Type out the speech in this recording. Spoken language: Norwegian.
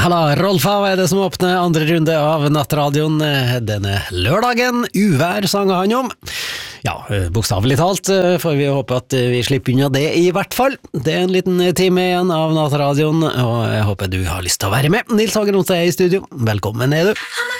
Halla, Rolf Hav er det som åpner andre runde av Nattradioen denne lørdagen. Uvær sang han om. Ja, bokstavelig talt får vi håpe at vi slipper unna det i hvert fall. Det er en liten time igjen av Nattradioen, og jeg håper du har lyst til å være med. Nils Hagen Onsdag er i studio. Velkommen er du.